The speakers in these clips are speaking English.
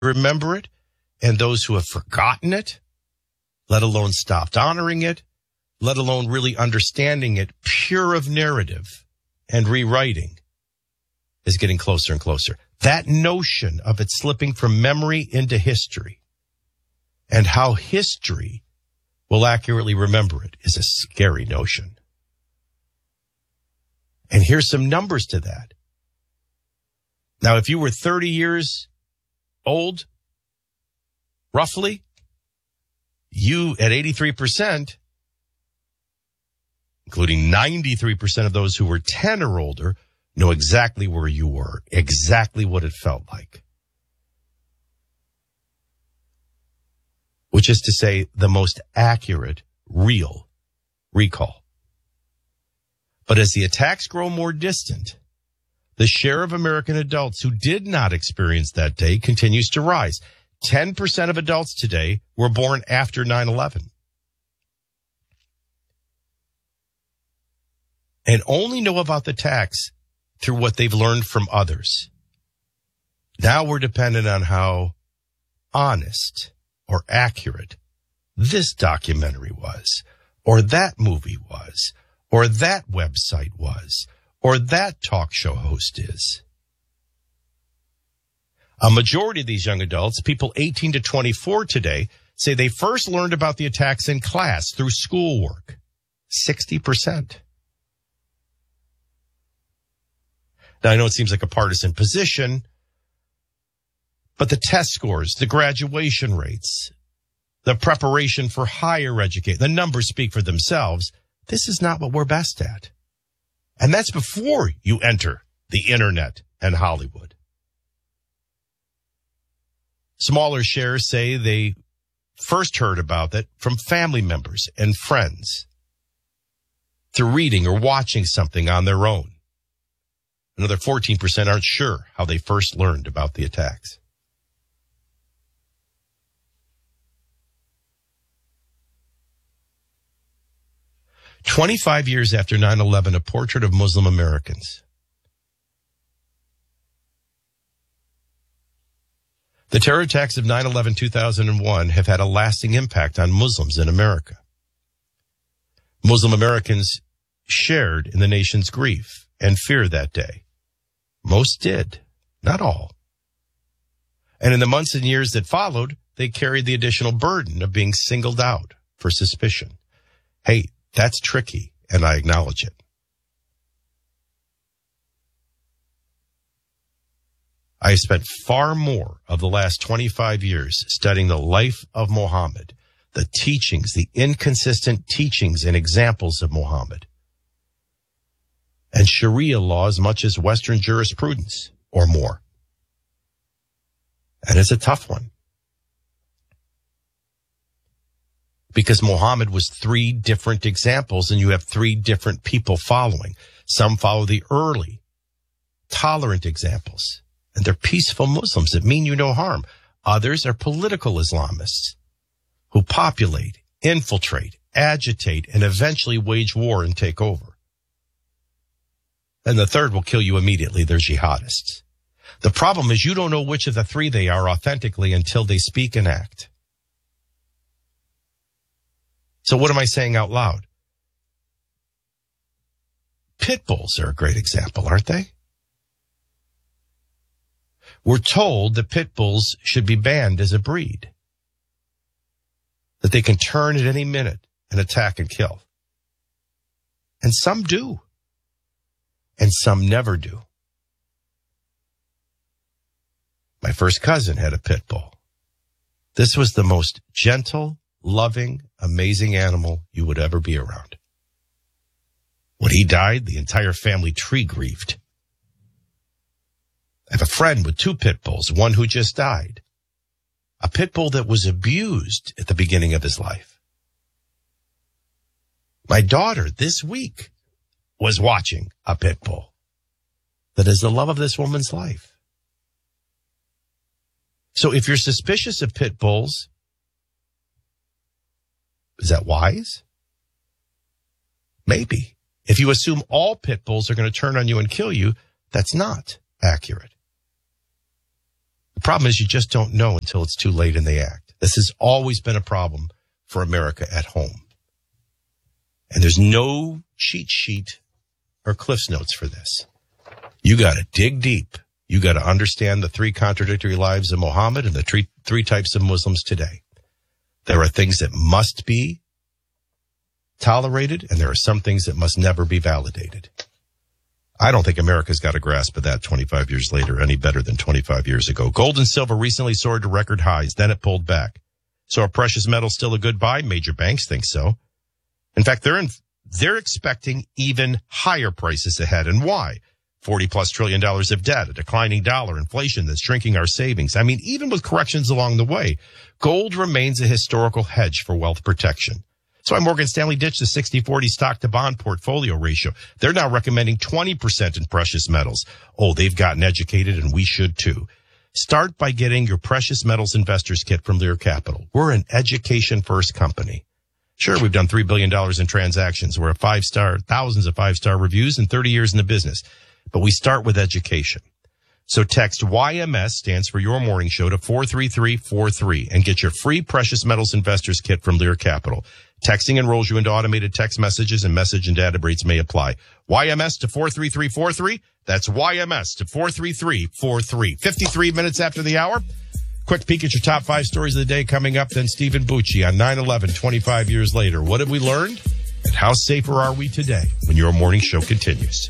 remember it and those who have forgotten it, let alone stopped honoring it, let alone really understanding it, pure of narrative and rewriting, is getting closer and closer. That notion of it slipping from memory into history and how history will accurately remember it is a scary notion. And here's some numbers to that. Now, if you were 30 years old, roughly, you at 83%, including 93% of those who were 10 or older, know exactly where you were, exactly what it felt like. Which is to say, the most accurate, real recall. But as the attacks grow more distant, the share of American adults who did not experience that day continues to rise. 10% of adults today were born after 9/11. And only know about the attacks through what they've learned from others. Now we're dependent on how honest or accurate this documentary was, or that movie was, or that website was, or that talk show host is. A majority of these young adults, people 18 to 24 today, say they first learned about the attacks in class through schoolwork. 60%. Now, I know it seems like a partisan position, but the test scores, the graduation rates, the preparation for higher education, the numbers speak for themselves. This is not what we're best at. And that's before you enter the internet and Hollywood. Smaller shares say they first heard about it from family members and friends through reading or watching something on their own. Another 14% aren't sure how they first learned about the attacks. "25 years after 9/11, a portrait of Muslim Americans." The terror attacks of 9/11-2001 have had a lasting impact on Muslims in America. Muslim Americans shared in the nation's grief and fear that day. Most did, not all. And in the months and years that followed, they carried the additional burden of being singled out for suspicion. Hey, that's tricky, and I acknowledge it. I have spent far more of the last 25 years studying the life of Muhammad, the teachings, the inconsistent teachings and examples of Muhammad, and Sharia law as much as Western jurisprudence or more. And it's a tough one. Because Muhammad was 3 different examples and you have 3 different people following. Some follow the early, tolerant examples, and they're peaceful Muslims that mean you no harm. Others are political Islamists who populate, infiltrate, agitate, and eventually wage war and take over. And the third will kill you immediately. They're jihadists. The problem is you don't know which of the 3 they are authentically until they speak and act. So what am I saying out loud? Pit bulls are a great example, aren't they? We're told that pit bulls should be banned as a breed, that they can turn at any minute and attack and kill. And some do. And some never do. My first cousin had a pit bull. This was the most gentle, loving, amazing animal you would ever be around. When he died, the entire family tree grieved. I have a friend with 2 pit bulls, one who just died. A pit bull that was abused at the beginning of his life. My daughter this week was watching a pit bull that is the love of this woman's life. So if you're suspicious of pit bulls, is that wise? Maybe. If you assume all pit bulls are going to turn on you and kill you, that's not accurate. The problem is you just don't know until it's too late and they act. This has always been a problem for America at home. And there's no cheat sheet or Cliff's Notes for this. You got to dig deep. You got to understand the three contradictory lives of Muhammad and the three types of Muslims today. There are things that must be tolerated, and there are some things that must never be validated. I don't think America's got a grasp of that 25 years later any better than 25 years ago. Gold and silver recently soared to record highs. Then it pulled back. So are precious metals still a good buy? Major banks think so. In fact, they're expecting even higher prices ahead. And why? $40+ trillion of debt, a declining dollar, inflation that's shrinking our savings. I mean, even with corrections along the way, gold remains a historical hedge for wealth protection. That's why Morgan Stanley ditched the 60-40 stock-to-bond portfolio ratio. They're now recommending 20% in precious metals. Oh, they've gotten educated, and we should too. Start by getting your Precious Metals Investors Kit from Lear Capital. We're an education-first company. Sure, we've done $3 billion in transactions. We're thousands of five-star reviews and 30 years in the business. But we start with education. So text YMS, stands for Your Morning Show, to 43343 and get your free Precious Metals Investors Kit from Lear Capital. Texting enrolls you into automated text messages, and message and data rates may apply. YMS to 43343. That's YMS to 43343. 53 minutes after the hour. Quick peek at your top 5 stories of the day coming up. Then Stephen Bucci on 9/11, 25 years later. What have we learned? And how safer are we today? When Your Morning Show continues.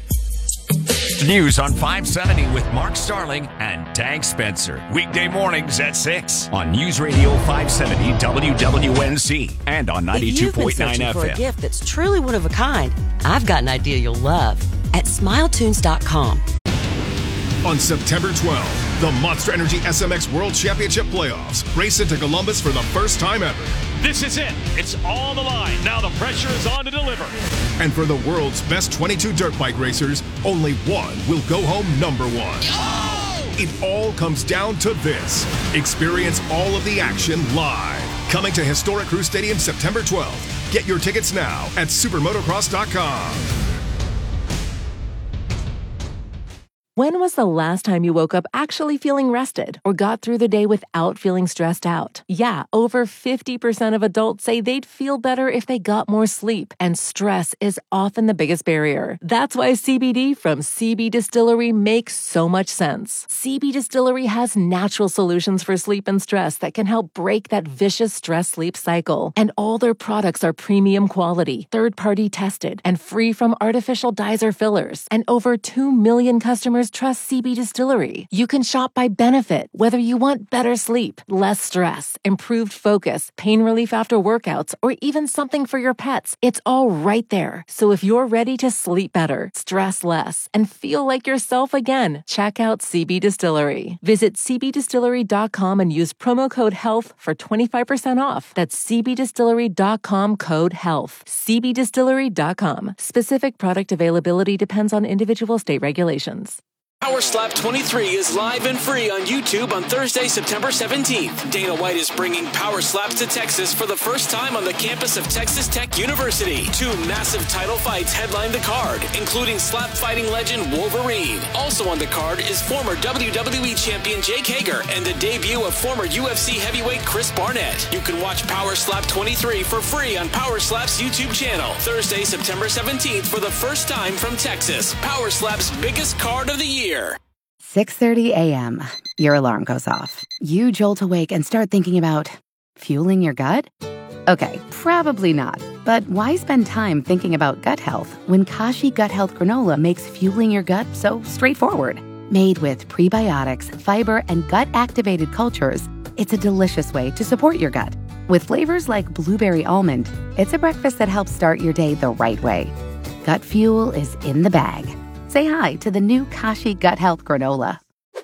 News on 570 with Mark Starling and Tank Spencer. Weekday mornings at 6 on News Radio 570 WWNC and on 92.9 If you've been searching FM. for a gift that's truly one of a kind, I've got an idea you'll love at SmileTunes.com. On September 12th, the Monster Energy SMX World Championship Playoffs race into Columbus for the first time ever. This is it. It's all the line. Now the pressure is on to deliver. And for the world's best 22 dirt bike racers, only one will go home number one. Oh! It all comes down to this. Experience all of the action live. Coming to Historic Crew Stadium September 12th. Get your tickets now at supermotocross.com. When was the last time you woke up actually feeling rested or got through the day without feeling stressed out? Yeah, over 50% of adults say they'd feel better if they got more sleep, and stress is often the biggest barrier. That's why CBD from CB Distillery makes so much sense. CB Distillery has natural solutions for sleep and stress that can help break that vicious stress-sleep cycle. And all their products are premium quality, third-party tested, and free from artificial dyes or fillers. And over 2 million customers trust CB Distillery. You can shop by benefit, whether you want better sleep, less stress, improved focus, pain relief after workouts, or even something for your pets. It's all right there. So if you're ready to sleep better, stress less, and feel like yourself again, check out CB Distillery. Visit cbdistillery.com and use promo code HEALTH for 25% off. That's cbdistillery.com, code HEALTH. cbdistillery.com. Specific product availability depends on individual state regulations. Power Slap 23 is live and free on YouTube on Thursday, September 17th. Dana White is bringing Power Slaps to Texas for the first time on the campus of Texas Tech University. 2 massive title fights headline the card, including slap fighting legend Wolverine. Also on the card is former WWE champion Jake Hager and the debut of former UFC heavyweight Chris Barnett. You can watch Power Slap 23 for free on Power Slap's YouTube channel. Thursday, September 17th for the first time from Texas. Power Slap's biggest card of the year. 6:30 a.m. Your alarm goes off. You jolt awake and start thinking about fueling your gut? Okay, probably not. But why spend time thinking about gut health when Kashi Gut Health Granola makes fueling your gut so straightforward? Made with prebiotics, fiber, and gut-activated cultures, it's a delicious way to support your gut. With flavors like blueberry almond, it's a breakfast that helps start your day the right way. Gut fuel is in the bag. Say hi to the new Kashi Gut Health Granola.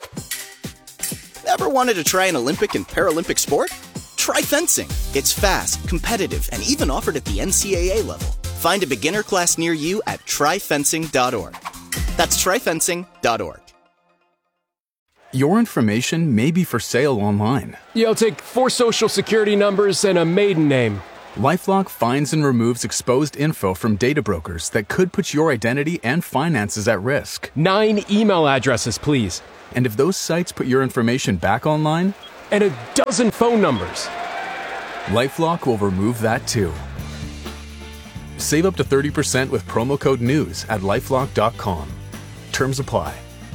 Ever wanted to try an Olympic and Paralympic sport? Try fencing. It's fast, competitive, and even offered at the NCAA level. Find a beginner class near you at tryfencing.org. That's tryfencing.org. Your information may be for sale online. I'll take 4 social security numbers and a maiden name. LifeLock finds and removes exposed info from data brokers that could put your identity and finances at risk. 9 email addresses, please. And if those sites put your information back online, and a dozen phone numbers, LifeLock will remove that too. Save up to 30% with promo code NEWS at LifeLock.com. Terms apply.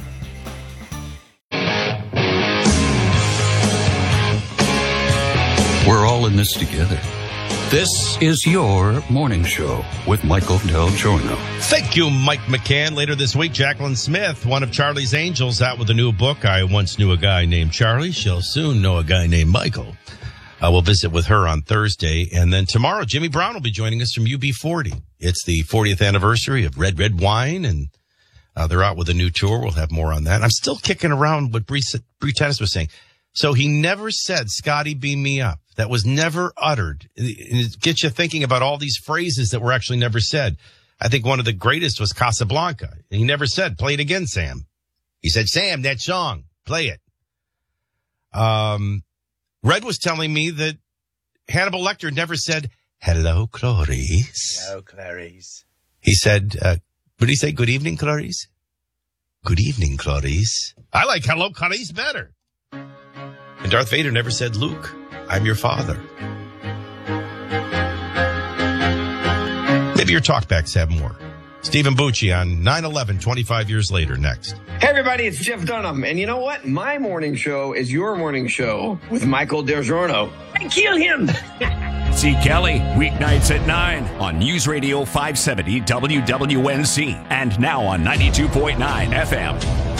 We're all in this together. This is your morning show with Michael Del Giorno. Thank you, Mike McCann. Later this week, Jacqueline Smith, one of Charlie's Angels, out with a new book. I once knew a guy named Charlie. She'll soon know a guy named Michael. We'll visit with her on Thursday. And then tomorrow, Jimmy Brown will be joining us from UB40. It's the 40th anniversary of Red Red Wine, and they're out with a new tour. We'll have more on that. I'm still kicking around what Bree Tennis was saying. So he never said, Scotty, beam me up. That was never uttered. It gets you thinking about all these phrases that were actually never said. I think one of the greatest was Casablanca. He never said, play it again, Sam. He said, Sam, that song, play it. Red was telling me that Hannibal Lecter never said, hello, Clarice. Hello, Clarice. He said, what did he say? Good evening, Clarice? Good evening, Clarice. I like hello, Clarice better. And Darth Vader never said, Luke, I'm your father. Maybe your talkbacks have more. Stephen Bucci on 9/11, 25 years later, next. Hey, everybody, it's Jeff Dunham. And you know what? My morning show is your morning show with Michael Del Giorno. I kill him! See Kelly, weeknights at 9 on News Radio 570 WWNC and now on 92.9 FM.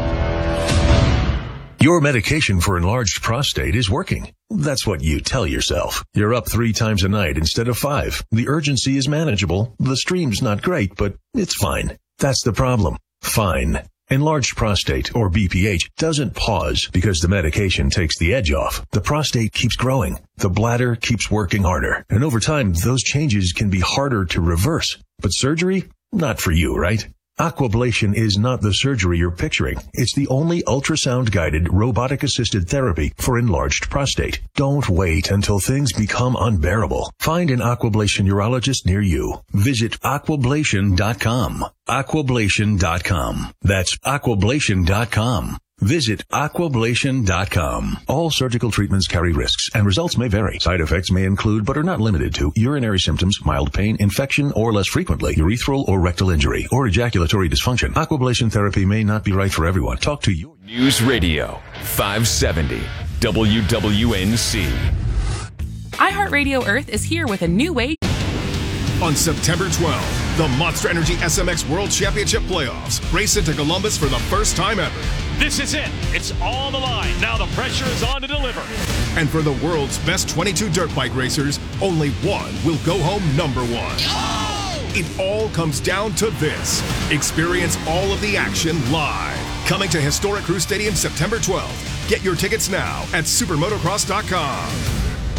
Your medication for enlarged prostate is working. That's what you tell yourself. You're up 3 times a night instead of 5. The urgency is manageable. The stream's not great, but it's fine. That's the problem. Fine. Enlarged prostate, or BPH, doesn't pause because the medication takes the edge off. The prostate keeps growing. The bladder keeps working harder. And over time, those changes can be harder to reverse. But surgery? Not for you, right? Aquablation is not the surgery you're picturing. It's the only ultrasound-guided, robotic-assisted therapy for enlarged prostate. Don't wait until things become unbearable. Find an Aquablation urologist near you. Visit aquablation.com. Aquablation.com. That's aquablation.com. Visit aquablation.com. All surgical treatments carry risks, and results may vary. Side effects may include, but are not limited to, urinary symptoms, mild pain, infection, or less frequently, urethral or rectal injury, or ejaculatory dysfunction. Aquablation therapy may not be right for everyone. Talk to your News Radio 570 WWNC. iHeartRadio Earth is here with a new way. On September 12th, the Monster Energy SMX World Championship Playoffs race into Columbus for the first time ever. This is it. It's all on the line. Now the pressure is on to deliver. And for the world's best 22 dirt bike racers, only one will go home number 1. Oh! It all comes down to this. Experience all of the action live. Coming to Historic Crew Stadium September 12th. Get your tickets now at supermotocross.com.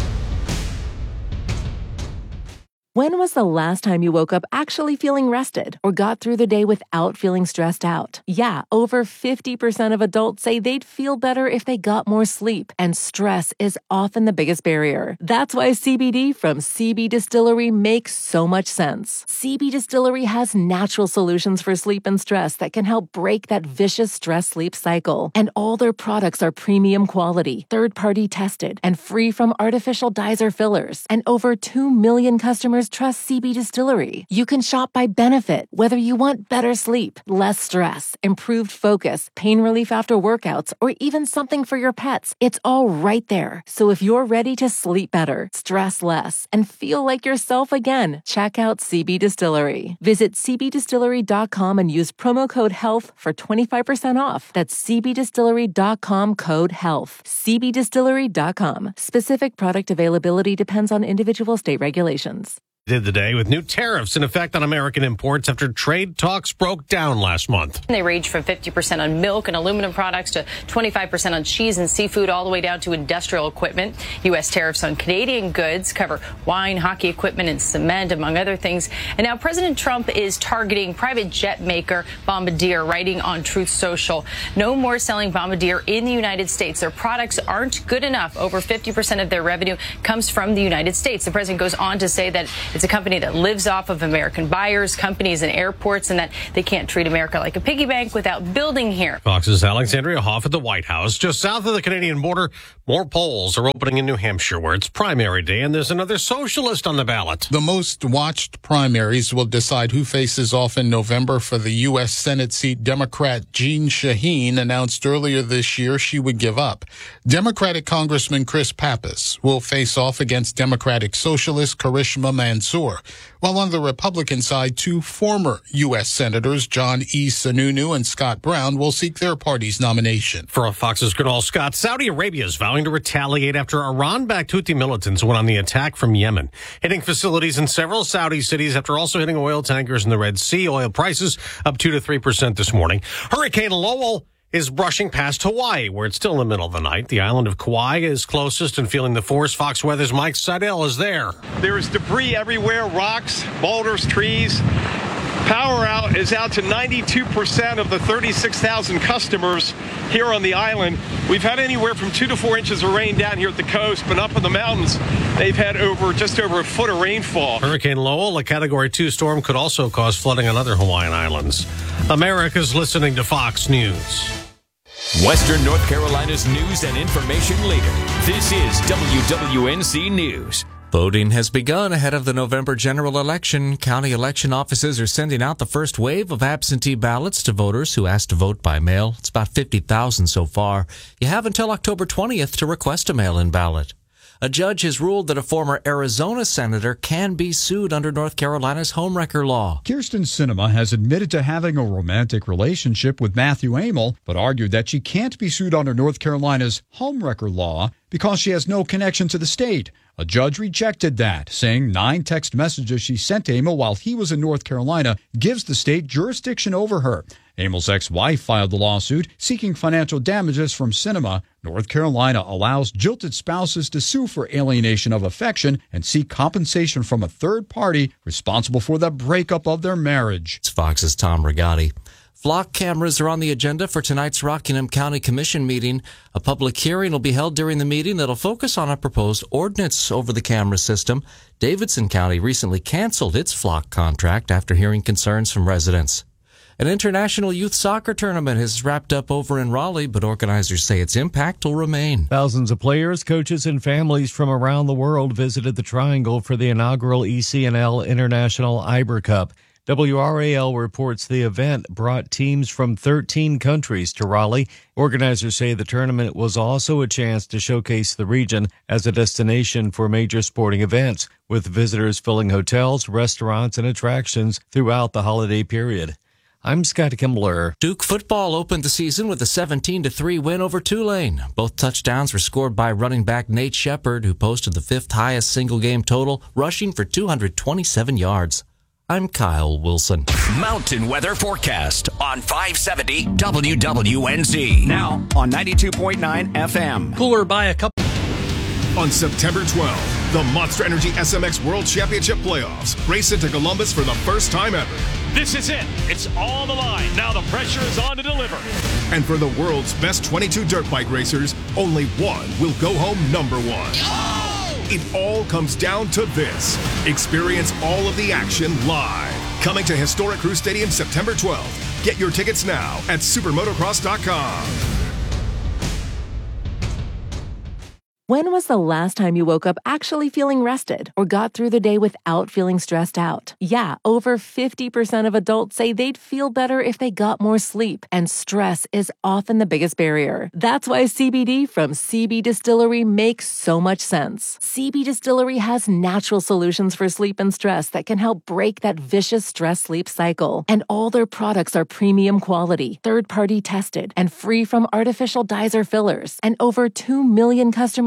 When was the last time you woke up actually feeling rested or got through the day without feeling stressed out? Yeah, over 50% of adults say they'd feel better if they got more sleep, and stress is often the biggest barrier. That's why CBD from CB Distillery makes so much sense. CB Distillery has natural solutions for sleep and stress that can help break that vicious stress-sleep cycle. And all their products are premium quality, third-party tested, and free from artificial dyes or fillers. And over 2 million customers trust CB Distillery. You can shop by benefit, whether you want better sleep, less stress, improved focus, pain relief after workouts, or even something for your pets. It's all right there. So if you're ready to sleep better, stress less, and feel like yourself again, check out CB Distillery. Visit cbdistillery.com and use promo code HEALTH for 25% off. That's cbdistillery.com code HEALTH. cbdistillery.com. Specific product availability depends on individual state regulations. Did the day with new tariffs in effect on American imports after trade talks broke down last month. They range from 50% on milk and aluminum products to 25% on cheese and seafood, all the way down to industrial equipment. U.S. tariffs on Canadian goods cover wine, hockey equipment, and cement, among other things. And now President Trump is targeting private jet maker Bombardier, writing on Truth Social. No more selling Bombardier in the United States. Their products aren't good enough. Over 50% of their revenue comes from the United States. The president goes on to say that it's a company that lives off of American buyers, companies, and airports, and that they can't treat America like a piggy bank without building here. Fox's Alexandria Hoff at the White House. Just south of the Canadian border, more polls are opening in New Hampshire, where it's primary day, and there's another socialist on the ballot. The most watched primaries will decide who faces off in November for the U.S. Senate seat. Democrat Jeanne Shaheen announced earlier this year she would give up. Democratic Congressman Chris Pappas will face off against Democratic Socialist Karishma Mansour, while on the Republican side, two former U.S. Senators, John E. Sununu and Scott Brown, will seek their party's nomination. For Fox's Kunal Scott, Saudi Arabia is vowing to retaliate after Iran-backed Houthi militants went on the attack from Yemen, hitting facilities in several Saudi cities after also hitting oil tankers in the Red Sea. Oil prices up 2 to 3% this morning. Hurricane Lowell is brushing past Hawaii, where it's still in the middle of the night. The island of Kauai is closest and feeling the force. Fox Weather's Mike Seidel is there. There is debris everywhere, rocks, boulders, trees. Power out is out to 92% of the 36,000 customers here on the island. We've had anywhere from 2 to 4 inches of rain down here at the coast, but up in the mountains, they've had just over a foot of rainfall. Hurricane Lowell, a Category 2 storm, could also cause flooding on other Hawaiian islands. America's listening to Fox News. Western North Carolina's news and information leader. This is WWNC News. Voting has begun ahead of the November general election. County election offices are sending out the first wave of absentee ballots to voters who asked to vote by mail. It's about 50,000 so far. You have until October 20th to request a mail-in ballot. A judge has ruled that a former Arizona senator can be sued under North Carolina's homewrecker law. Kyrsten Sinema has admitted to having a romantic relationship with Matthew Amell, but argued that she can't be sued under North Carolina's homewrecker law because she has no connection to the state. A judge rejected that, saying 9 text messages she sent to Amell while he was in North Carolina gives the state jurisdiction over her. Amell's ex-wife filed the lawsuit seeking financial damages from Sinema. North Carolina allows jilted spouses to sue for alienation of affection and seek compensation from a third party responsible for the breakup of their marriage. It's Fox's Tom Rigotti. Flock cameras are on the agenda for tonight's Rockingham County Commission meeting. A public hearing will be held during the meeting that'll focus on a proposed ordinance over the camera system. Davidson County recently canceled its Flock contract after hearing concerns from residents. An international youth soccer tournament has wrapped up over in Raleigh, but organizers say its impact will remain. Thousands of players, coaches, and families from around the world visited the Triangle for the inaugural ECNL International Iber Cup. WRAL reports the event brought teams from 13 countries to Raleigh. Organizers say the tournament was also a chance to showcase the region as a destination for major sporting events, with visitors filling hotels, restaurants, and attractions throughout the holiday period. I'm Scott Kimbler. Duke football opened the season with a 17-3 win over Tulane. Both touchdowns were scored by running back Nate Shepard, who posted the 5th highest single-game total, rushing for 227 yards. I'm Kyle Wilson. Mountain weather forecast on 570 WWNZ. Now on 92.9 FM. Cooler by a couple. On September 12th, the Monster Energy SMX World Championship Playoffs race into Columbus for the first time ever. This is it. It's all the line. Now the pressure is on to deliver. And for the world's best 22 dirt bike racers, only one will go home number 1. It all comes down to this. Experience all of the action live. Coming to Historic Crew Stadium September 12th. Get your tickets now at supermotocross.com. When was the last time you woke up actually feeling rested or got through the day without feeling stressed out? Yeah, over 50% of adults say they'd feel better if they got more sleep, and stress is often the biggest barrier. That's why CBD from CB Distillery makes so much sense. CB Distillery has natural solutions for sleep and stress that can help break that vicious stress-sleep cycle. And all their products are premium quality, third-party tested, and free from artificial dyes or fillers. And over 2 million customers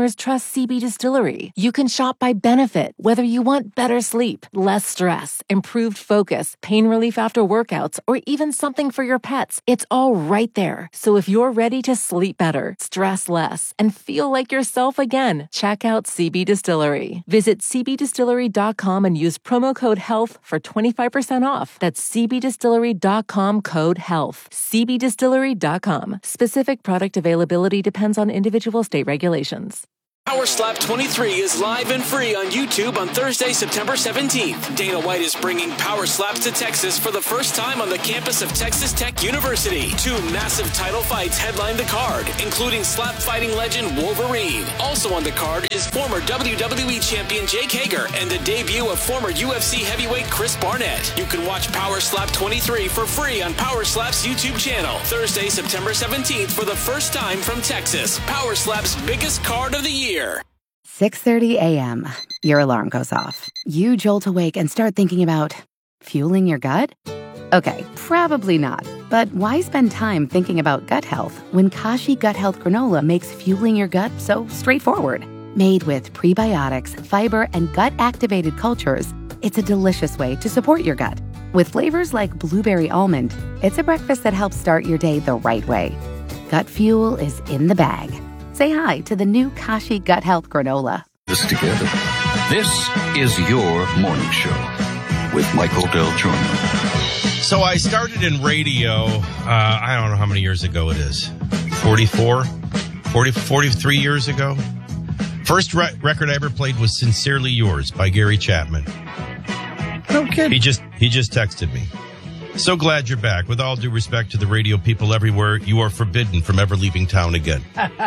customers trust CB Distillery. You can shop by benefit, whether you want better sleep, less stress, improved focus, pain relief after workouts, or even something for your pets. It's all right there. So if you're ready to sleep better, stress less, and feel like yourself again, check out CB Distillery. Visit cbdistillery.com and use promo code HEALTH for 25% off. That's cbdistillery.com, code HEALTH. cbdistillery.com. Specific product availability depends on individual state regulations. Power Slap 23 is live and free on YouTube on Thursday, September 17th. Dana White is bringing Power Slaps to Texas for the first time on the campus of Texas Tech University. 2 massive title fights headline the card, including slap fighting legend Wolverine. Also on the card is former WWE champion Jake Hager and the debut of former UFC heavyweight Chris Barnett. You can watch Power Slap 23 for free on Power Slap's YouTube channel. Thursday, September 17th for the first time from Texas. Power Slap's biggest card of the year. 6:30 a.m. Your alarm goes off. You jolt awake and start thinking about fueling your gut? Okay, probably not. But why spend time thinking about gut health when Kashi Gut Health Granola makes fueling your gut so straightforward? Made with prebiotics, fiber, and gut-activated cultures, it's a delicious way to support your gut. With flavors like blueberry almond, it's a breakfast that helps start your day the right way. Gut fuel is in the bag. Say hi to the new Kashi Gut Health Granola. This together. This is your morning show with Michael Del Giorno. So I started in radio, I don't know how many years ago it is. 43 years ago. First record I ever played was Sincerely Yours by Gary Chapman. No kidding. He just texted me. So glad you're back. With all due respect to the radio people everywhere, you are forbidden from ever leaving town again.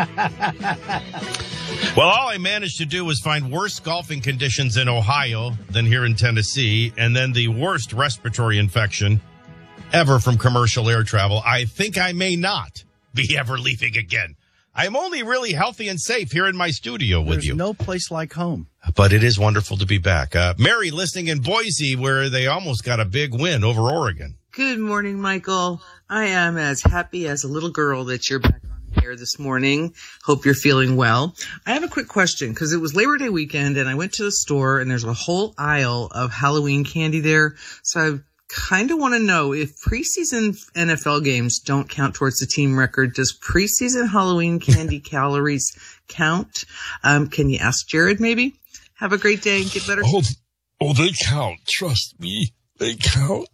Well, all I managed to do was find worse golfing conditions in Ohio than here in Tennessee, and then the worst respiratory infection ever from commercial air travel. I think I may not be ever leaving again. I'm only really healthy and safe here in my studio with you. There's no place like home. But it is wonderful to be back. Mary, listening in Boise, where they almost got a big win over Oregon. Good morning, Michael. I am as happy as a little girl that you're back on the air this morning. Hope you're feeling well. I have a quick question because it was Labor Day weekend and I went to the store and there's a whole aisle of Halloween candy there. So I kind of want to know if preseason NFL games don't count towards the team record, does preseason Halloween candy calories count? Can you ask Jared maybe? Have a great day and get better. Oh, they count. Trust me. They count.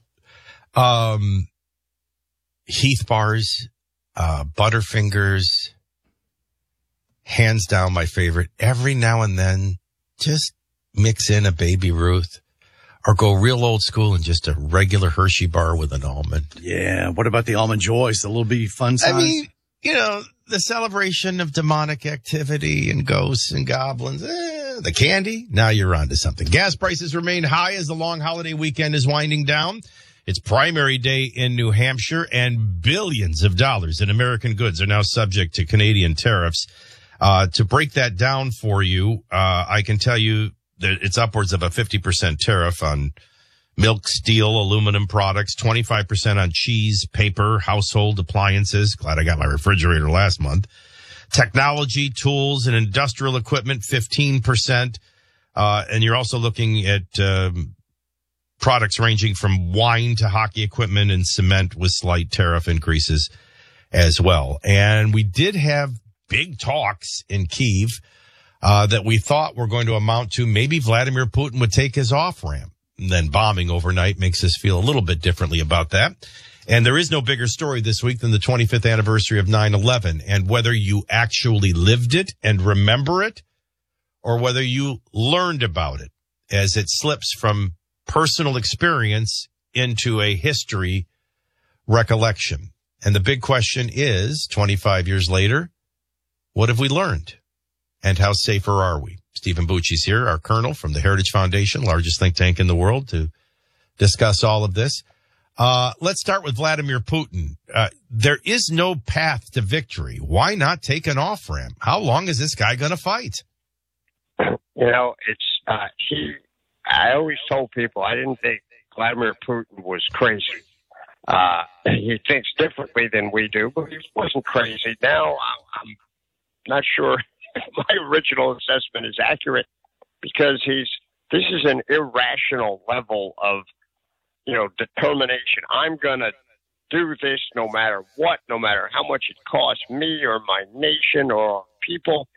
Heath bars, Butterfingers, hands down my favorite. Every now and then, just mix in a Baby Ruth or go real old school and just a regular Hershey bar with an almond. Yeah. What about the Almond Joys? The little bitty fun size? I mean, you know, the celebration of demonic activity and ghosts and goblins, the candy. Now you're onto something. Gas prices remain high as the long holiday weekend is winding down. It's primary day in New Hampshire, and billions of dollars in American goods are now subject to Canadian tariffs. To break that down for you, I can tell you that it's upwards of a 50% tariff on milk, steel, aluminum products, 25% on cheese, paper, household appliances. Glad I got my refrigerator last month. Technology, tools, and industrial equipment, 15%. And you're also looking at products ranging from wine to hockey equipment and cement with slight tariff increases as well. And we did have big talks in Kyiv that we thought were going to amount to maybe Vladimir Putin would take his off-ramp. And then bombing overnight makes us feel a little bit differently about that. And there is no bigger story this week than the 25th anniversary of 9/11. And whether you actually lived it and remember it, or whether you learned about it as it slips from personal experience into a history recollection. And the big question is, 25 years later, what have we learned? And how safer are we? Stephen Bucci's here, our colonel from the Heritage Foundation, largest think tank in the world, to discuss all of this. Let's start with Vladimir Putin. There is no path to victory. Why not take an off-ramp? How long is this guy going to fight? You know, I always told people I didn't think Vladimir Putin was crazy. He thinks differently than we do, but he wasn't crazy. Now, I'm not sure my original assessment is accurate, because this is an irrational level of, determination. I'm going to do this no matter what, no matter how much it costs me or my nation or our people.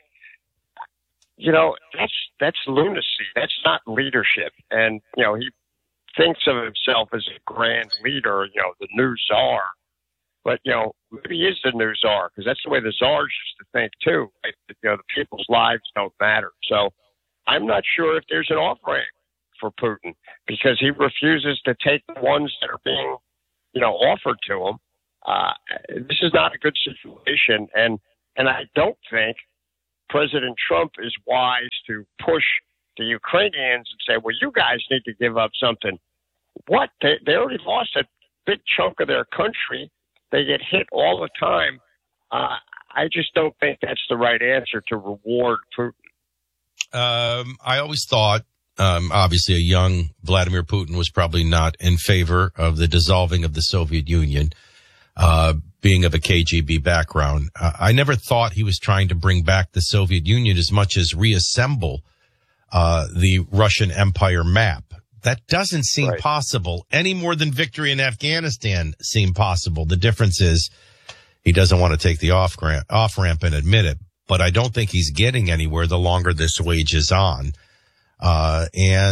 That's lunacy. That's not leadership. And, he thinks of himself as a grand leader, the new czar. But, maybe he is the new czar, because that's the way the czars used to think, too. Right? The people's lives don't matter. So I'm not sure if there's an off-ramp for Putin, because he refuses to take the ones that are being, offered to him. This is not a good situation. And I don't think President Trump is wise to push the Ukrainians and say, well, you guys need to give up something. What? They already lost a big chunk of their country. They get hit all the time. I just don't think that's the right answer to reward Putin. I always thought, obviously, a young Vladimir Putin was probably not in favor of the dissolving of the Soviet Union, being of a KGB background. I never thought he was trying to bring back the Soviet Union as much as reassemble the Russian Empire map. That doesn't seem possible any more than victory in Afghanistan seemed possible. The difference is he doesn't want to take the off ramp and admit it. But I don't think he's getting anywhere the longer this wages on. Boy,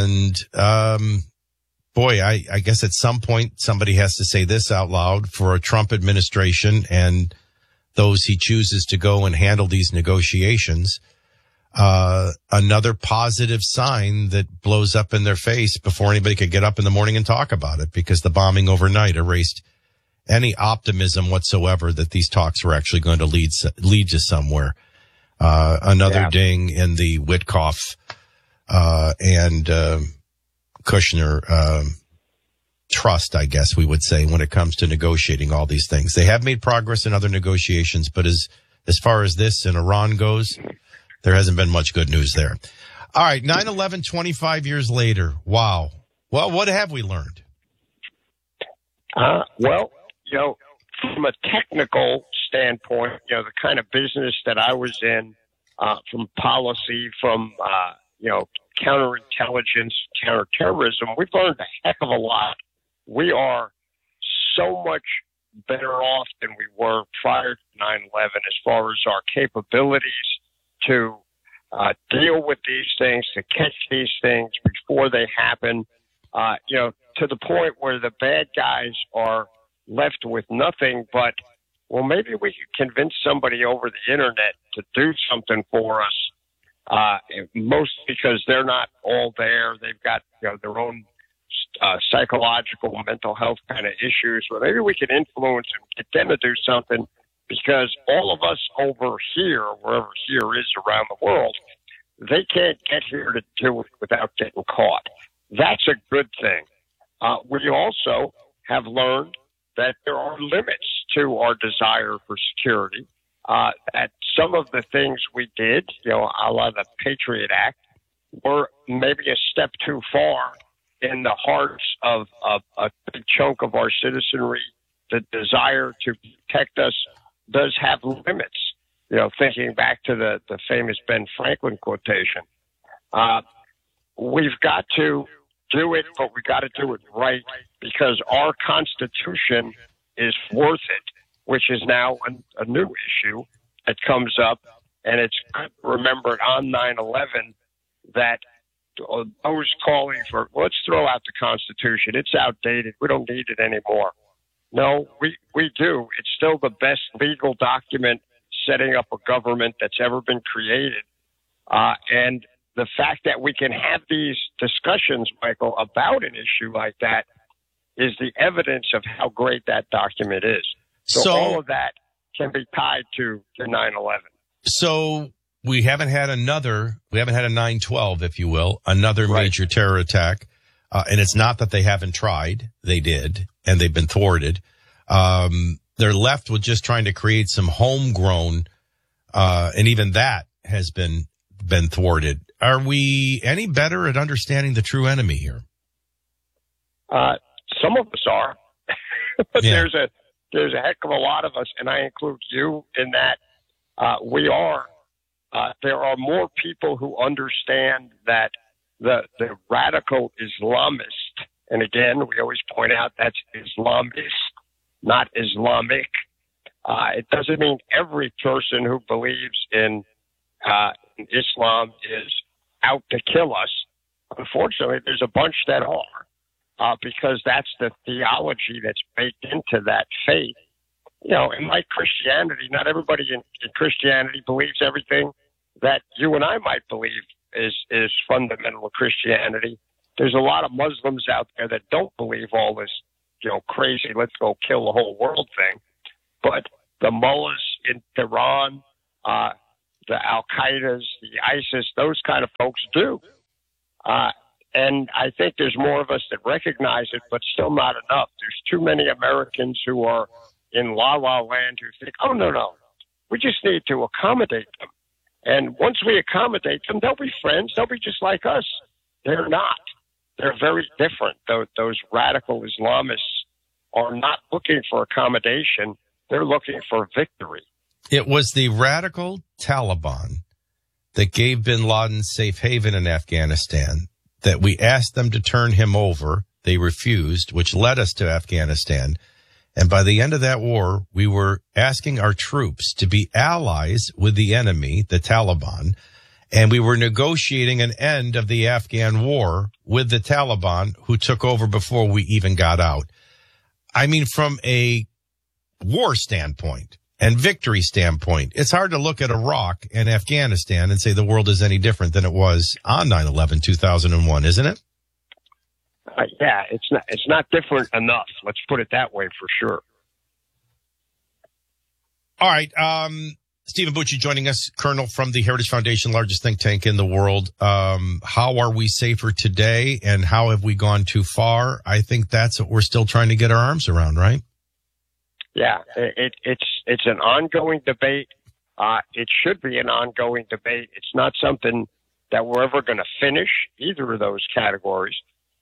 I guess at some point somebody has to say this out loud for a Trump administration and those he chooses to go and handle these negotiations. Another positive sign that blows up in their face before anybody could get up in the morning and talk about it, because the bombing overnight erased any optimism whatsoever that these talks were actually going to lead to somewhere. Another ding in the Witkoff and Kushner trust, I guess we would say, when it comes to negotiating all these things. They have made progress in other negotiations, but as far as this in Iran goes, there hasn't been much good news there. All right, 9/11, 25 years later. Wow. Well, what have we learned? From a technical standpoint, the kind of business that I was in, from policy, from, counterintelligence, counterterrorism, we've learned a heck of a lot. We are so much better off than we were prior to 9/11 as far as our capabilities to deal with these things, to catch these things before they happen, to the point where the bad guys are left with nothing but, well, maybe we could convince somebody over the internet to do something for us, most because they're not all there. They've got their own psychological, mental health kind of issues. Well, maybe we can influence and get them to do something, because all of us over here, wherever here is around the world, they can't get here to do it without getting caught. That's a good thing. We also have learned that there are limits to our desire for security, that some of the things we did, a la the Patriot Act, were maybe a step too far in the hearts of a big chunk of our citizenry. The desire to protect us does have limits. Thinking back to the famous Ben Franklin quotation, we've got to do it, but we got to do it right, because our Constitution is worth it, which is now a new issue that comes up. And it's remembered on 9/11 that those calling for, let's throw out the Constitution. It's outdated. We don't need it anymore. No, we do. It's still the best legal document setting up a government that's ever been created. And the fact that we can have these discussions, Michael, about an issue like that is the evidence of how great that document is. So all of that can be tied to 9/11. So we haven't had a 9/12, if you will, another major terror attack. And it's not that they haven't tried. They did, and they've been thwarted. They're left with just trying to create some homegrown, and even that has been thwarted. Are we any better at understanding the true enemy here? Some of us are, but there's a heck of a lot of us, and I include you in that. We are there are more people who understand that the radical Islamist, and again, we always point out that's Islamist, not Islamic. It doesn't mean every person who believes in Islam is out to kill us. Unfortunately, there's a bunch that are, because that's the theology that's baked into that faith. You know, and like Christianity, not everybody in Christianity believes everything that you and I might believe is fundamental Christianity. There's a lot of Muslims out there that don't believe all this, crazy, let's go kill the whole world thing. But the mullahs in Iran, the Al-Qaedas, the ISIS, those kind of folks do. And I think there's more of us that recognize it, but still not enough. There's too many Americans who are in la-la land who think, oh, no, we just need to accommodate them. And once we accommodate them, they'll be friends. They'll be just like us. They're not. They're very different. Those radical Islamists are not looking for accommodation. They're looking for victory. It was the radical Taliban that gave bin Laden safe haven in Afghanistan, that we asked them to turn him over. They refused, which led us to Afghanistan. And by the end of that war, we were asking our troops to be allies with the enemy, the Taliban, and we were negotiating an end of the Afghan war with the Taliban, who took over before we even got out. I mean, from a war standpoint and victory standpoint, it's hard to look at Iraq and Afghanistan and say the world is any different than it was on 9/11/2001, isn't it? Yeah, it's not different enough. Let's put it that way for sure. All right. Stephen Bucci joining us, Colonel from the Heritage Foundation, largest think tank in the world. How are we safer today, and how have we gone too far? I think that's what we're still trying to get our arms around, right? Yeah, it's an ongoing debate. It should be an ongoing debate. It's not something that we're ever going to finish, either of those categories.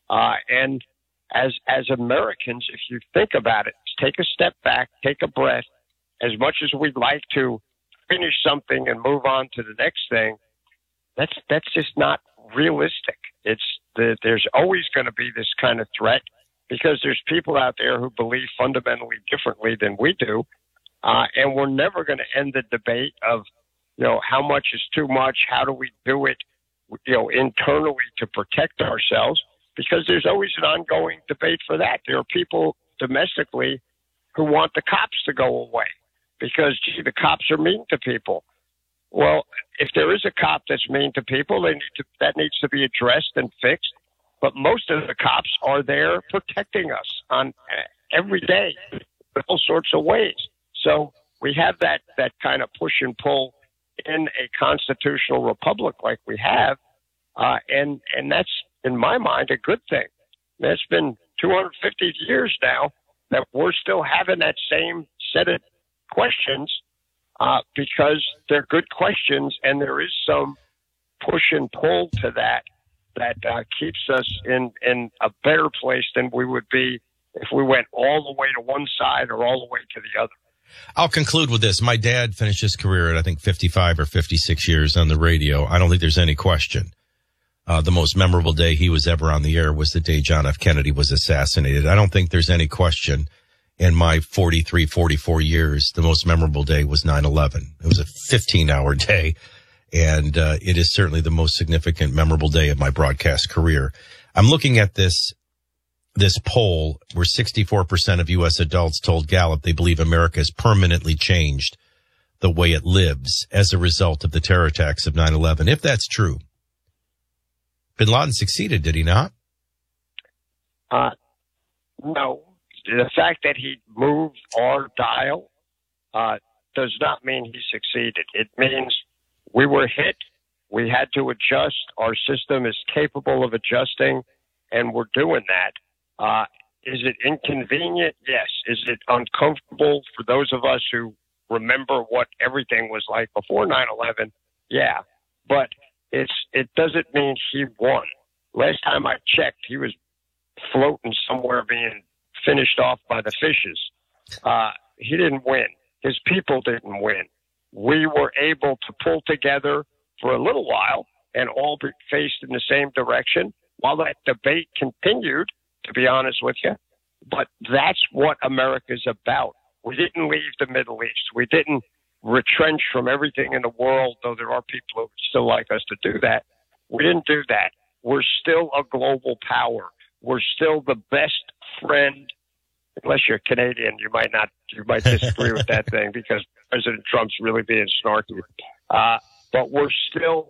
And as Americans, if you think about it, take a step back, take a breath. As much as we'd like to finish something and move on to the next thing, that's just not realistic. There's always going to be this kind of threat, because there's people out there who believe fundamentally differently than we do. And we're never going to end the debate of, how much is too much? How do we do it, internally to protect ourselves? Because there's always an ongoing debate for that. There are people domestically who want the cops to go away because, the cops are mean to people. Well, if there is a cop that's mean to people, that needs to be addressed and fixed. But most of the cops are there protecting us on every day in all sorts of ways. So we have that kind of push and pull in a constitutional republic like we have. And that's, in my mind, a good thing. It's been 250 years now that we're still having that same set of questions, because they're good questions, and there is some push and pull to that keeps us in a better place than we would be if we went all the way to one side or all the way to the other. I'll conclude with this. My dad finished his career at, I think, 55 or 56 years on the radio. I don't think there's any question. The most memorable day he was ever on the air was the day John F. Kennedy was assassinated. I don't think there's any question in my 43, 44 years, the most memorable day was 9/11. It was a 15-hour day, and it is certainly the most significant, memorable day of my broadcast career. I'm looking at this poll where 64% of U.S. adults told Gallup they believe America has permanently changed the way it lives as a result of the terror attacks of 9/11. If that's true, bin Laden succeeded, did he not? No. The fact that he moved our dial does not mean he succeeded. It means we were hit. We had to adjust. Our system is capable of adjusting, and we're doing that. Is it inconvenient? Yes. Is it uncomfortable for those of us who remember what everything was like before 9/11? Yeah. But it doesn't mean he won. Last time I checked, he was floating somewhere being finished off by the fishes. He didn't win. His people didn't win. we were able to pull together for a little while and all be faced in the same direction while that debate continued, to be honest with you. But that's what America's about. We didn't leave the Middle East. We didn't retrench from everything in the world, though there are people who would still like us to do that. We didn't do that. We're still a global power. We're still the best friend. Unless you're Canadian, you might disagree with that thing because President Trump's really being snarky. But we're still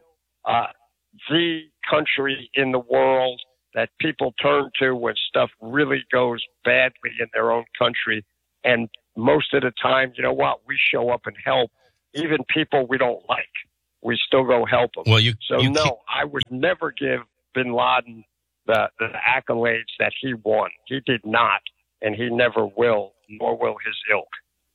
the country in the world that people turn to when stuff really goes badly in their own country. And most of the time, you know what? We show up and help even people we don't like. We still go help them. Well, I would never give bin Laden the accolades that he won. He did not, and he never will, nor will his ilk.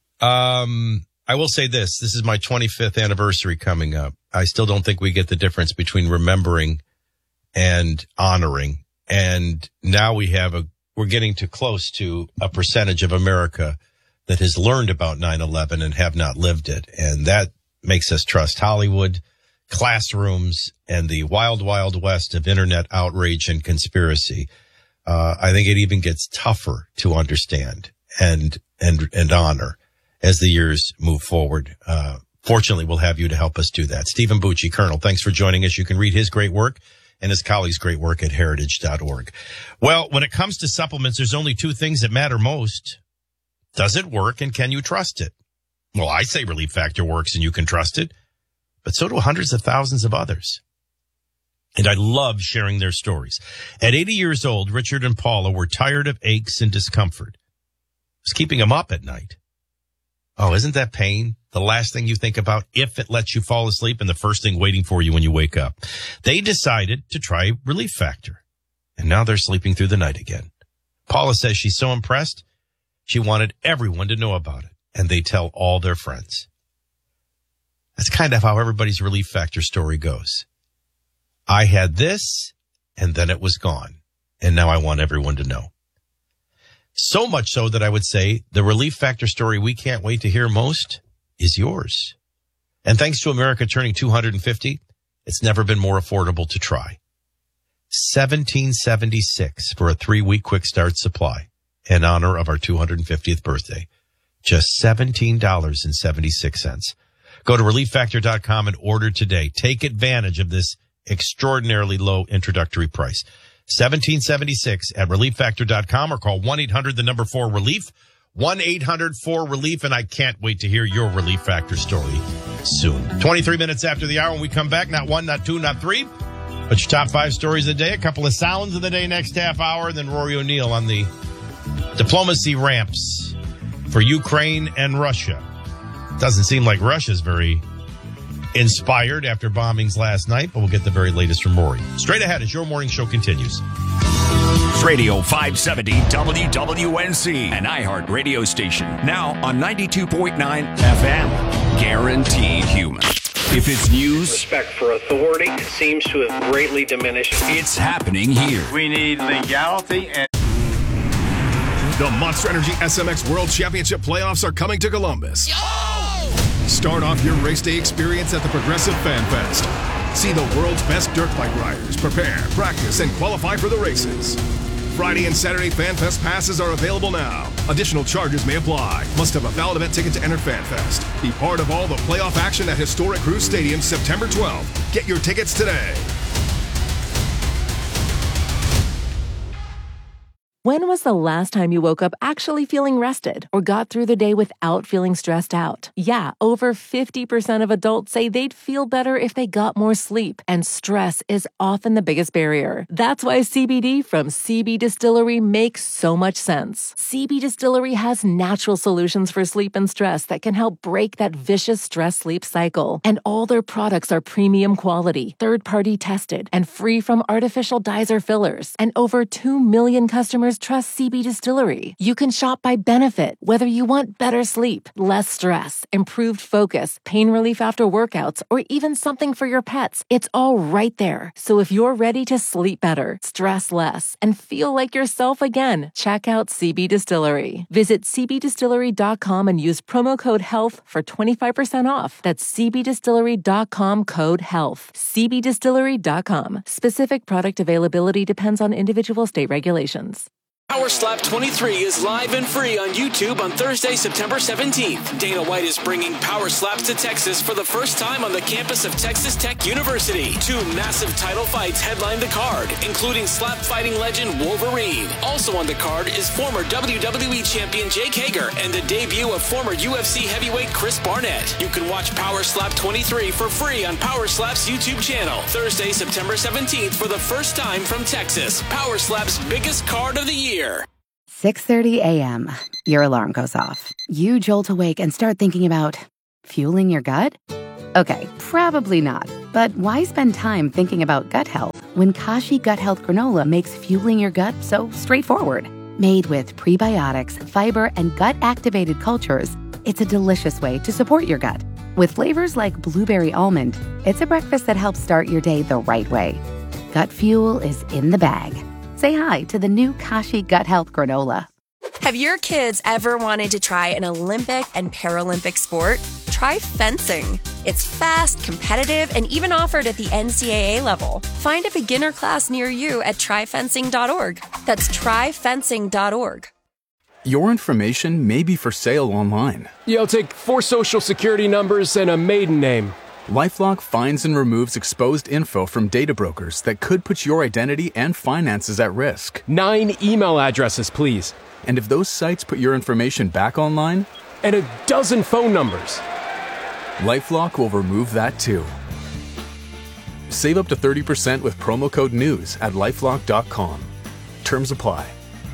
I will say this. This is my 25th anniversary coming up. I still don't think we get the difference between remembering and honoring. And now we're getting too close to a percentage of America that has learned about 9/11 and have not lived it. And that makes us trust Hollywood, classrooms, and the wild, wild west of internet outrage and conspiracy. I think it even gets tougher to understand and honor as the years move forward. Fortunately, we'll have you to help us do that. Stephen Bucci, Colonel, thanks for joining us. You can read his great work and his colleagues' great work at heritage.org. Well, when it comes to supplements, there's only two things that matter most. Does it work and can you trust it? Well, I say Relief Factor works and you can trust it, but so do hundreds of thousands of others. And I love sharing their stories. At 80 years old, Richard and Paula were tired of aches and discomfort. It was keeping them up at night. Oh, isn't that pain the last thing you think about if it lets you fall asleep and the first thing waiting for you when you wake up? They decided to try Relief Factor, and now they're sleeping through the night again. Paula says she's so impressed, she wanted everyone to know about it, and they tell all their friends. That's kind of how everybody's Relief Factor story goes. I had this, and then it was gone, and now I want everyone to know. So much so that I would say the Relief Factor story we can't wait to hear most is yours. And thanks to America turning 250, it's never been more affordable to try. $17.76 for a 3-week quick start supply in honor of our 250th birthday. Just $17.76. Go to ReliefFactor.com and order today. Take advantage of this extraordinarily low introductory price. $17.76 at ReliefFactor.com or call 1-800-4-RELIEF. 1-800-4-RELIEF, and I can't wait to hear your Relief Factor story soon. 23 minutes after the hour when we come back, not one, not two, not three, but your top 5 stories of the day, a couple of sounds of the day next half hour, and then Rory O'Neill on the diplomacy ramps for Ukraine and Russia. Doesn't seem like Russia's very inspired after bombings last night, but we'll get the very latest from Rory. Straight ahead as your morning show continues. Radio 570 WWNC, an iHeart radio station. Now on 92.9 FM. Guaranteed human. If it's news, respect for authority seems to have greatly diminished. It's happening here. We need legality and... The Monster Energy SMX World Championship playoffs are coming to Columbus. Start off your race day experience at the Progressive Fan Fest. See the world's best dirt bike riders prepare, practice, and qualify for the races. Friday and Saturday Fan Fest passes are available now. Additional charges may apply. Must have a valid event ticket to enter Fan Fest. Be part of all the playoff action at historic Cruise Stadium September 12th. Get your tickets today. When was the last time you woke up actually feeling rested or got through the day without feeling stressed out? Yeah, over 50% of adults say they'd feel better if they got more sleep, and stress is often the biggest barrier. That's why CBD from CB Distillery makes so much sense. CB Distillery has natural solutions for sleep and stress that can help break that vicious stress-sleep cycle. And all their products are premium quality, third-party tested, and free from artificial dyes or fillers. And over 2 million customers customers trust CB Distillery. You can shop by benefit, whether you want better sleep, less stress, improved focus, pain relief after workouts, or even something for your pets. It's all right there. So if you're ready to sleep better, stress less, and feel like yourself again, check out CB Distillery. Visit cbdistillery.com and use promo code HEALTH for 25% off. That's cbdistillery.com code HEALTH. cbdistillery.com. Specific product availability depends on individual state regulations. Power Slap 23 is live and free on YouTube on Thursday, September 17th. Dana White is bringing Power Slaps to Texas for the first time on the campus of Texas Tech University. 2 massive title fights headline the card, including slap fighting legend Wolverine. Also on the card is former WWE champion Jake Hager and the debut of former UFC heavyweight Chris Barnett. You can watch Power Slap 23 for free on Power Slap's YouTube channel. Thursday, September 17th for the first time from Texas. Power Slap's biggest card of the year. 6:30 a.m. Your alarm goes off. You jolt awake and start thinking about fueling your gut? Okay, probably not. But why spend time thinking about gut health when Kashi Gut Health Granola makes fueling your gut so straightforward? Made with prebiotics, fiber, and gut-activated cultures, it's a delicious way to support your gut. With flavors like blueberry almond, it's a breakfast that helps start your day the right way. Gut fuel is in the bag. Say hi to the new Kashi Gut Health Granola. Have your kids ever wanted to try an Olympic and Paralympic sport? Try fencing. It's fast, competitive, and even offered at the NCAA level. Find a beginner class near you at tryfencing.org. That's tryfencing.org. Your information may be for sale online. Yeah, I'll take 4 social security numbers and a maiden name. LifeLock finds and removes exposed info from data brokers that could put your identity and finances at risk. 9 email addresses, please. And if those sites put your information back online? And a dozen phone numbers. LifeLock will remove that too. Save up to 30% with promo code NEWS at LifeLock.com. Terms apply.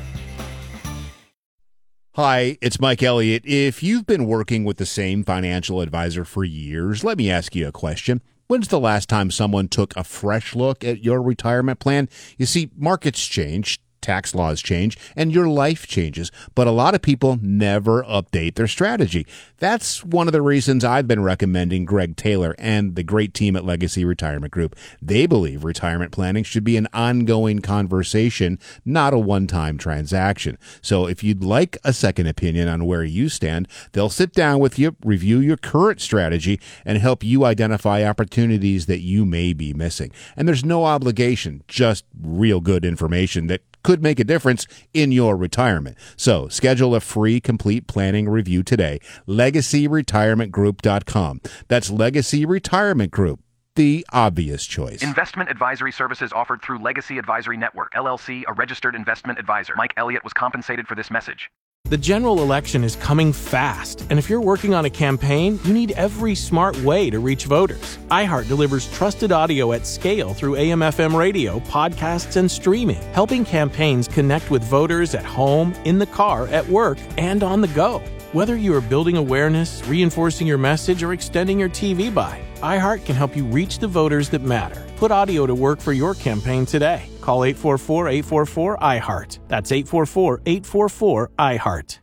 Hi, it's Mike Elliott. If you've been working with the same financial advisor for years, let me ask you a question. When's the last time someone took a fresh look at your retirement plan? You see, markets change, tax laws change, and your life changes, but a lot of people never update their strategy. That's one of the reasons I've been recommending Greg Taylor and the great team at Legacy Retirement Group. They believe retirement planning should be an ongoing conversation, not a one-time transaction. So if you'd like a second opinion on where you stand, they'll sit down with you, review your current strategy, and help you identify opportunities that you may be missing. And there's no obligation, just real good information that could make a difference in your retirement. So schedule a free complete planning review today. LegacyRetirementGroup.com. That's Legacy Retirement Group, the obvious choice. Investment advisory services offered through Legacy Advisory Network, LLC, a registered investment advisor. Mike Elliott was compensated for this message. The general election is coming fast, and if you're working on a campaign, you need every smart way to reach voters. iHeart delivers trusted audio at scale through AM/FM radio, podcasts, and streaming, helping campaigns connect with voters at home, in the car, at work, and on the go. Whether you are building awareness, reinforcing your message, or extending your TV buy, iHeart can help you reach the voters that matter. Put audio to work for your campaign today. Call 844-844-iHeart. That's 844-844-iHeart.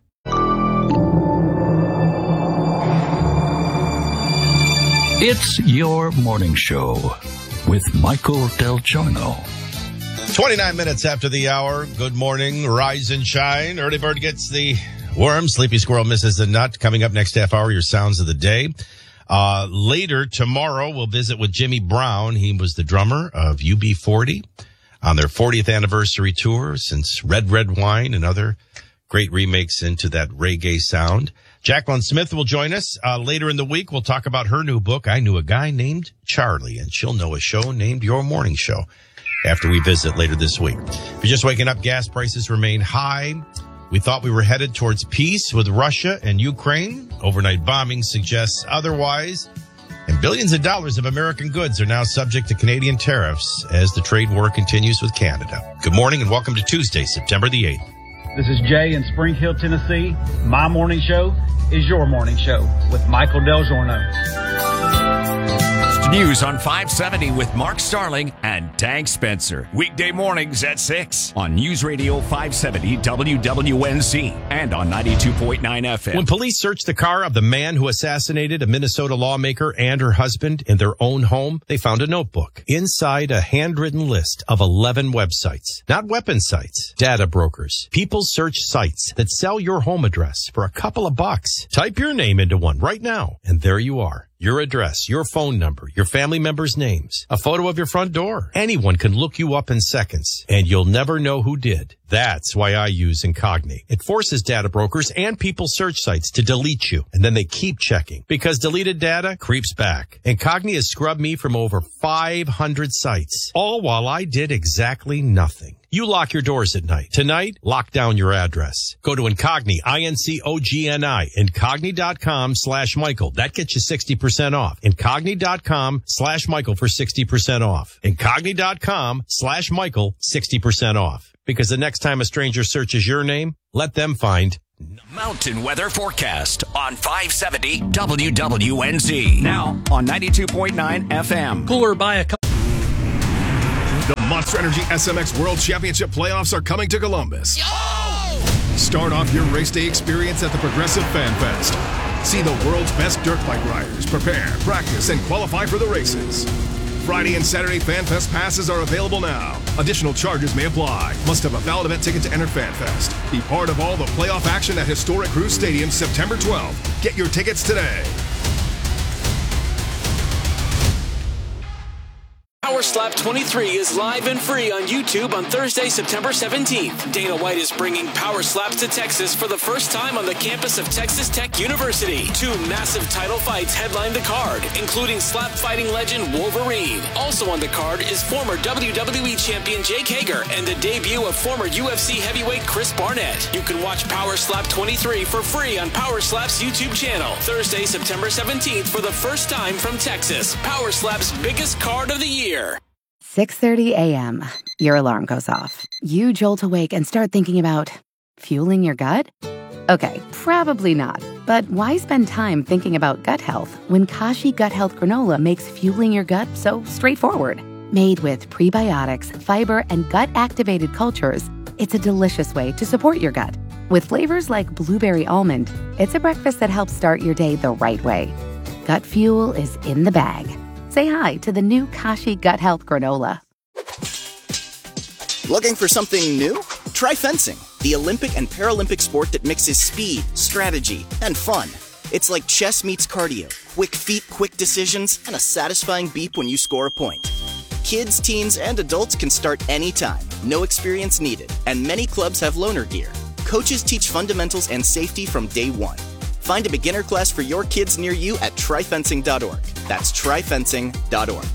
It's your morning show with Michael Del Giorno. 29 minutes after the hour. Good morning. Rise and shine. Early bird gets the worm. Sleepy squirrel misses the nut. Coming up next half hour, your sounds of the day. Later tomorrow, we'll visit with Jimmy Brown. He was the drummer of UB40 on their 40th anniversary tour since Red Red Wine and other great remakes into that reggae sound. Jacqueline Smith will join us later in the week. We'll talk about her new book, I Knew a Guy Named Charlie, and she'll know a show named Your Morning Show after we visit later this week. If you're just waking up, gas prices remain high. We thought we were headed towards peace with Russia and Ukraine. Overnight bombing suggests otherwise. And billions of dollars of American goods are now subject to Canadian tariffs as the trade war continues with Canada. Good morning and welcome to Tuesday, September the 8th. This is Jay in Spring Hill, Tennessee. My morning show is your morning show with Michael Del Giorno. First News on 570 with Mark Starling and Tank Spencer. Weekday mornings at 6 on News Radio 570 WWNC and on 92.9 FM. When police searched the car of the man who assassinated a Minnesota lawmaker and her husband in their own home, they found a notebook. Inside, a handwritten list of 11 websites. Not weapon sites, data brokers, people search sites that sell your home address for a couple of bucks. Type your name into one right now, and there you are. Your address, your phone number, your family members' names, a photo of your front door. Anyone can look you up in seconds, and you'll never know who did. That's why I use Incogni. It forces data brokers and people search sites to delete you, and then they keep checking, because deleted data creeps back. Incogni has scrubbed me from over 500 sites, all while I did exactly nothing. You lock your doors at night. Tonight, lock down your address. Go to Incogni, INCOGNI, Incogni.com/Michael. That gets you 60% off. Incogni.com/Michael for 60% off. Incogni.com/Michael, 60% off. Because the next time a stranger searches your name, let them find Mountain weather forecast on 570 WWNZ. Now on 92.9 FM. Cooler by a couple. The Monster Energy SMX World Championship playoffs are coming to Columbus. Start off your race day experience at the Progressive Fan Fest. See the world's best dirt bike riders prepare, practice, and qualify for the races. Friday and Saturday Fan Fest passes are available now. Additional charges may apply. Must have a valid event ticket to enter Fan Fest. Be part of all the playoff action at historic Cruise Stadium September 12th. Get your tickets today. Power Slap 23 is live and free on YouTube on Thursday, September 17th. Dana White is bringing Power Slaps to Texas for the first time on the campus of Texas Tech University. 2 massive title fights headline the card, including slap fighting legend Wolverine. Also on the card is former WWE champion Jake Hager and the debut of former UFC heavyweight Chris Barnett. You can watch Power Slap 23 for free on Power Slap's YouTube channel. Thursday, September 17th for the first time from Texas. Power Slap's biggest card of the year. 6:30 a.m. Your alarm goes off. You jolt awake and start thinking about fueling your gut? Okay, probably not. But why spend time thinking about gut health when Kashi Gut Health Granola makes fueling your gut so straightforward? Made with prebiotics, fiber, and gut-activated cultures, it's a delicious way to support your gut. With flavors like blueberry almond, it's a breakfast that helps start your day the right way. Gut fuel is in the bag. Say hi to the new Kashi Gut Health Granola. Looking for something new? Try fencing, the Olympic and Paralympic sport that mixes speed, strategy, and fun. It's like chess meets cardio, quick feet, quick decisions, and a satisfying beep when you score a point. Kids, teens, and adults can start anytime, no experience needed, and many clubs have loaner gear. Coaches teach fundamentals and safety from day one. Find a beginner class for your kids near you at tryfencing.org. That's tryfencing.org.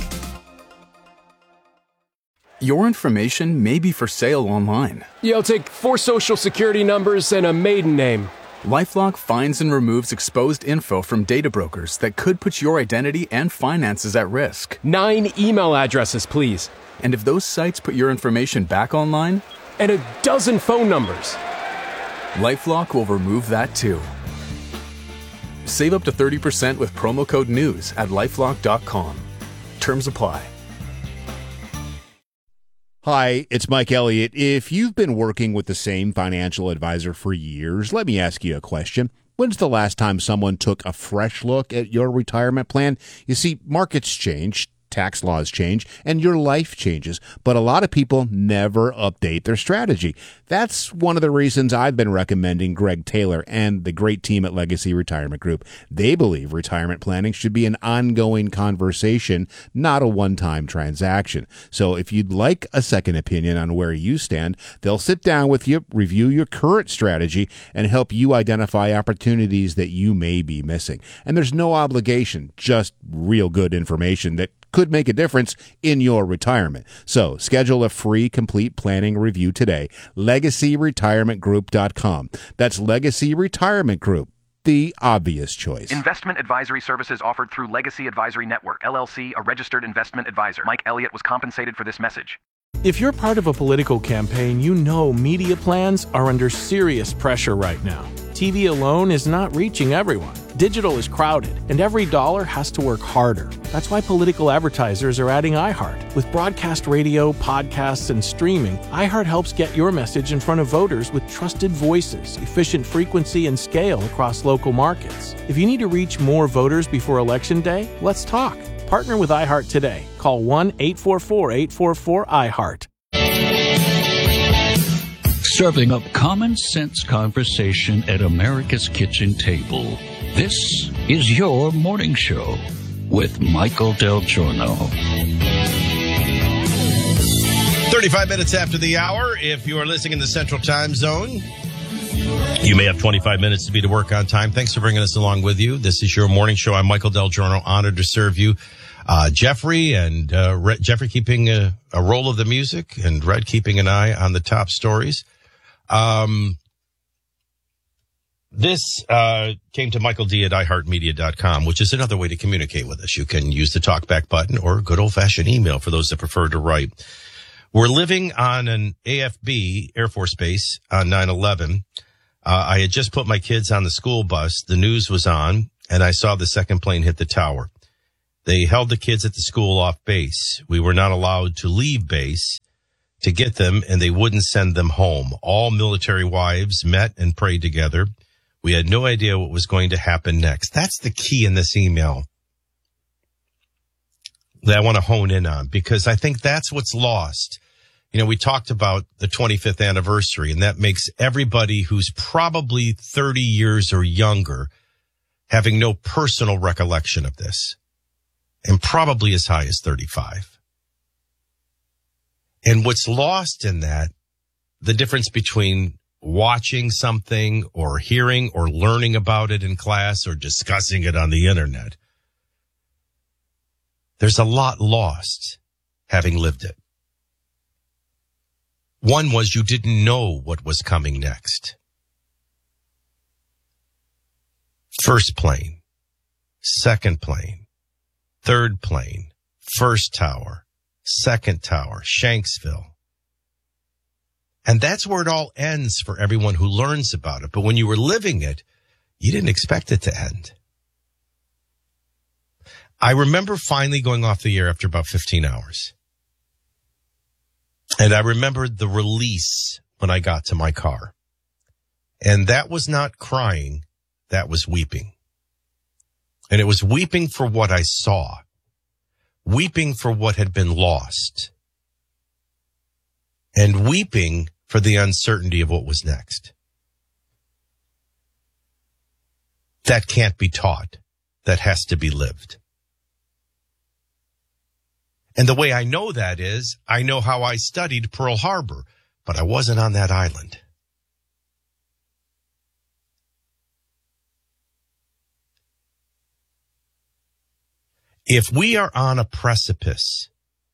Your information may be for sale online. Yeah, I'll take 4 social security numbers and a maiden name. LifeLock finds and removes exposed info from data brokers that could put your identity and finances at risk. 9 email addresses, please. And if those sites put your information back online? And a dozen phone numbers. LifeLock will remove that too. Save up to 30% with promo code NEWS at LifeLock.com. Terms apply. Hi, it's Mike Elliott. If you've been working with the same financial advisor for years, let me ask you a question. When's the last time someone took a fresh look at your retirement plan? You see, markets change, tax laws change, and your life changes, but a lot of people never update their strategy. That's one of the reasons I've been recommending Greg Taylor and the great team at Legacy Retirement Group. They believe retirement planning should be an ongoing conversation, not a one-time transaction. So if you'd like a second opinion on where you stand, they'll sit down with you, review your current strategy, and help you identify opportunities that you may be missing. And there's no obligation, just real good information that could make a difference in your retirement. So schedule a free complete planning review today. LegacyRetirementGroup.com. That's Legacy Retirement Group, the obvious choice. Investment advisory services offered through Legacy Advisory Network, LLC, a registered investment advisor. Mike Elliott was compensated for this message. If you're part of a political campaign, you know media plans are under serious pressure right now. TV alone is not reaching everyone. Digital is crowded, and every dollar has to work harder. That's why political advertisers are adding iHeart. With broadcast radio, podcasts, and streaming, iHeart helps get your message in front of voters with trusted voices, efficient frequency, and scale across local markets. If you need to reach more voters before Election Day, let's talk. Partner with iHeart today. Call 1-844-844-iHeart. Serving up common sense conversation at America's kitchen table. This is your morning show with Michael Del Giorno. 35 minutes after the hour. If you are listening in the Central Time Zone, you may have 25 minutes to be to work on time. Thanks for bringing us along with you. This is your morning show. I'm Michael Del Giorno, honored to serve you. Jeffrey and Jeffrey keeping a roll of the music, and Red keeping an eye on the top stories. This came to Michael D at iHeartMedia.com, which is another way to communicate with us. You can use the talkback button or good old-fashioned email for those that prefer to write. We're living on an AFB, Air Force Base, on 9/11. I had just put my kids on the school bus. The news was on, and I saw the second plane hit the tower. They held the kids at the school off base. We were not allowed to leave base to get them, and they wouldn't send them home. All military wives met and prayed together. We had no idea what was going to happen next. That's the key in this email that I want to hone in on, because I think that's what's lost. You know, we talked about the 25th anniversary, and that makes everybody who's probably 30 years or younger having no personal recollection of this, and probably as high as 35. And what's lost in that, the difference between watching something or hearing or learning about it in class or discussing it on the internet, there's a lot lost having lived it. One was you didn't know what was coming next. First plane, second plane, third plane, first tower, second tower, Shanksville. And that's where it all ends for everyone who learns about it. But when you were living it, you didn't expect it to end. I remember finally going off the air after about 15 hours. And I remembered the release when I got to my car. And that was not crying, that was weeping. And it was weeping for what I saw. Weeping for what had been lost. And weeping for the uncertainty of what was next. That can't be taught. That has to be lived. And the way I know that is, I know how I studied Pearl Harbor, but I wasn't on that island. If we are on a precipice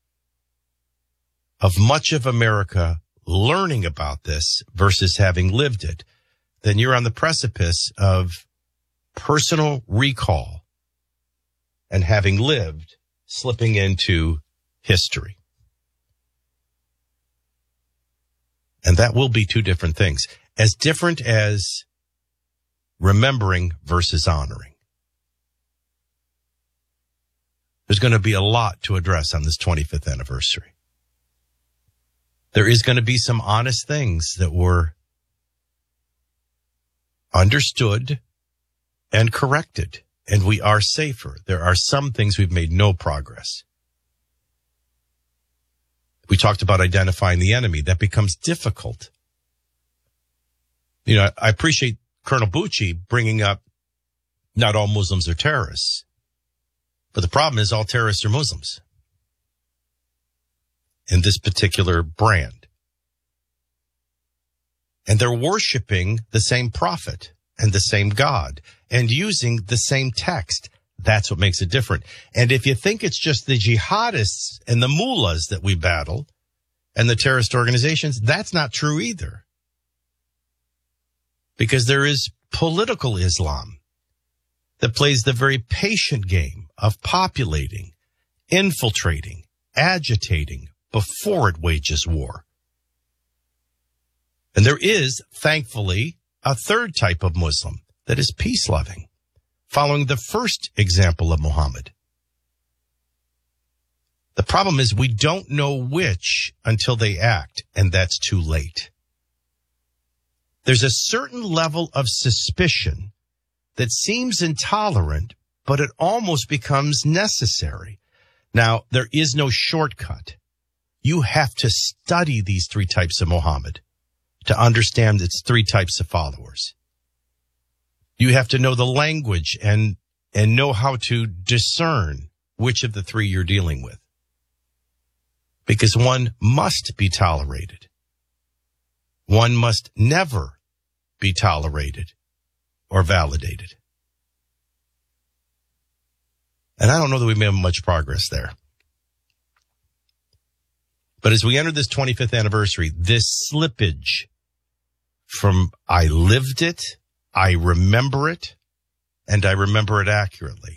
of much of America learning about this versus having lived it, then you're on the precipice of personal recall and having lived, slipping into history. And that will be two different things, as different as remembering versus honoring. There's going to be a lot to address on this 25th anniversary. There is going to be some honest things that were understood and corrected, and we are safer. There are some things we've made no progress. We talked about identifying the enemy. That becomes difficult. You know, I appreciate Colonel Bucci bringing up not all Muslims are terrorists. But the problem is all terrorists are Muslims in this particular brand. And they're worshiping the same prophet and the same God and using the same text. That's what makes it different. And if you think it's just the jihadists and the mullahs that we battle and the terrorist organizations, that's not true either. Because there is political Islam that plays the very patient game of populating, infiltrating, agitating before it wages war. And there is, thankfully, a third type of Muslim that is peace-loving, following the first example of Muhammad. The problem is we don't know which until they act, and that's too late. There's a certain level of suspicion that seems intolerant, but it almost becomes necessary. Now, there is no shortcut. You have to study these three types of Muhammad to understand its three types of followers. You have to know the language and know how to discern which of the three you're dealing with. Because one must be tolerated. One must never be tolerated or validated. And I don't know that we've made much progress there. But as we enter this 25th anniversary, this slippage from I lived it, I remember it, and I remember it accurately,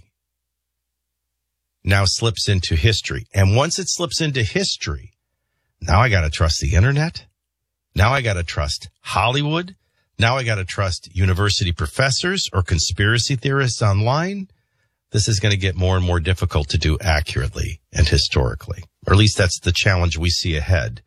now slips into history. And once it slips into history, now I got to trust the internet. Now I got to trust Hollywood. Now I got to trust university professors or conspiracy theorists online. This is going to get more and more difficult to do accurately and historically, or at least that's the challenge we see ahead